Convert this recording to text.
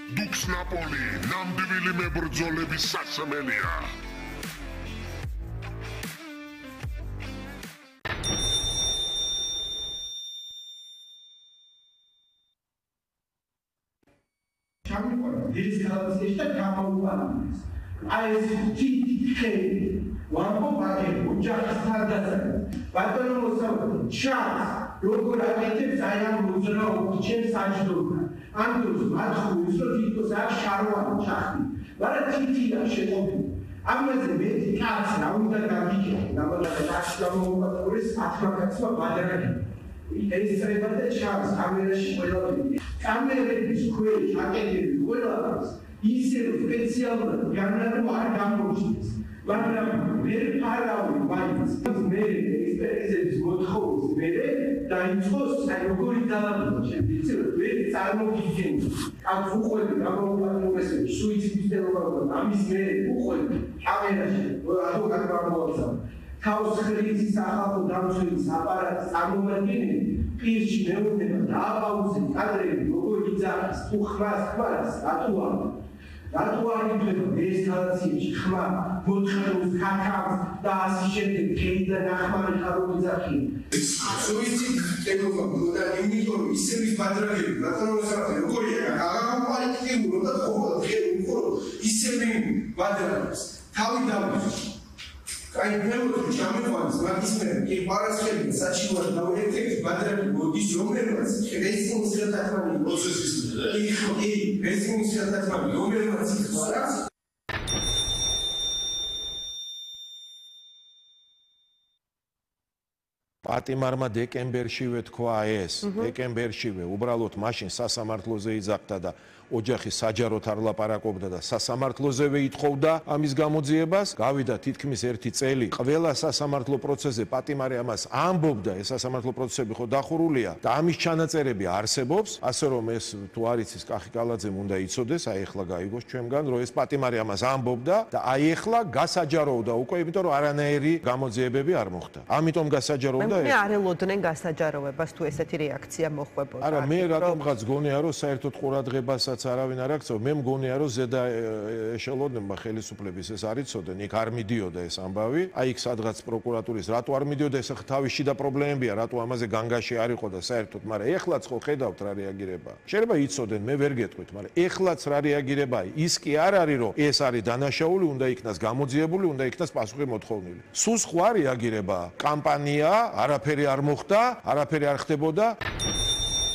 დუქს ნაპოლი, ნამდვილი მებრძოლების სასმელია. This is the common I see one more bucket, just had that. But there was some chance. Look at it, I am Luzano, Chen Sancho, Antus, Matu, Sotitos, Sharwan, Chaki. But a titi, I should open. I'm as a bit cats now with the Gaviki, now that the last level of the risk at my there is a chance coming a ship without coming is quick, I can do with others. Easy to get silver, Yana, I come but very hard out by his made is good host, made time host and good talent. It's a very time begin. I'm for the government, sweet still, I'm made, how many House crazy Saha down to Sapara, Samuel, Pierce, Neum, Davos, Adre, Gogiza, Puchras, Atua. That's why you do this, Khama, Butchers, Kakam, Das, Shed, Kate, and Ahman, Haruzaki. So it's take over that in is service battery, Nathan, Korea, I came with the whole is serving batteries. How it does. I never German ones, Magisman, a parasite, such was now effective, but this Roman was racing Siratakman, also racing Siratakman, Roman was პატიმარმა დეკემბერშივე თქვა ეს, დეკემბერშივე უბრალოდ მაშინ სასამართლოზე იძახდა და ოჯახი საჯაროდ არ ლაპარაკობდა და სასამართლოზევე ითხოვდა ამის გამოძიებას. გავიდა თითქმის 1 წელი. ყველა სასამართლო პროცესზე პატიმარი ამას ამბობდა, ეს სასამართლო პროცესები ხო დახურულია და ამის ჩანაწერები არსებობს, ასე რომ ეს თუ არ იცის კახი კალაძემ უნდა იცოდეს, აი ახლა გაიგოს ჩვენგან, რომ ეს პატიმარი ამას ამბობდა და აი ახლა გასაჯაროვდა უკვე, იმიტომ რომ არანაირი გამოძიებები არ მოხდა. ამიტომ გასაჯაროვდა მე არ ელოდნენ გასაჯაროვებას თუ ესეთი რეაქცია მოხდებოდა. არა, მე რატომღაც გონია, რომ საერთოდ ყურადღებასაც არავინ არ აქცევ, მე მგონია, რომ ზედა ეშელონებმა ხელისუფლების ეს არ იცოდნენ, იქ არ მიდიოდა ეს ამბავი. აი იქ სადღაც პროკურატურის რატო არ მიდიოდა, ეს თავის შიდა პრობლემებია, რატო ამაზე განგაში არ იყო და საერთოდ, მაგრამ ეხლაც ხო ხედავთ რა რეაგირება. შეიძლება იცოდნენ, მე ვერ გეტყვით, მაგრამ ეხლაც რა რეაგირებაა. ის კი არ არის, რომ ეს არის დანაშაული, უნდა იქნას გამოძიებული, უნდა იქნას პასუხი მოთხოვნილი. სულ სხვა რეაგირებაა. კამპანია არაფერი არ მოხდა, არაფერი არ ხდებოდა.